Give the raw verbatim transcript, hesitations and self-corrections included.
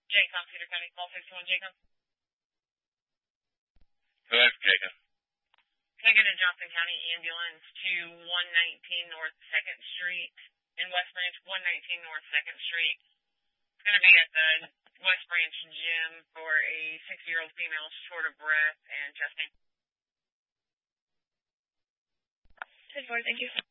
Jaycom, Cedar County, call six one Jaycom. Go ahead, Jaycom. Can I get a Johnson County ambulance to one nineteen North second Street in West Branch, one nineteen North second Street? It's going to be at the West Branch gym for a six-year-old female short of breath and chest pain. ten four, thank you.